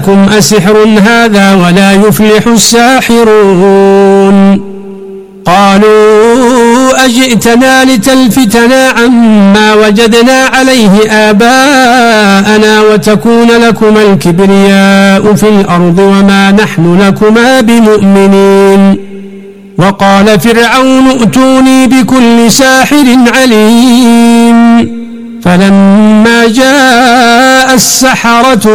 أسحر هذا ولا يفلح الساحرون قالوا أجئتنا لتلفتنا عما وجدنا عليه آباءنا وتكون لكما الكبرياء في الأرض وما نحن لكما بمؤمنين وقال فرعون ائتوني بكل ساحر عليم فلما جاء السحرة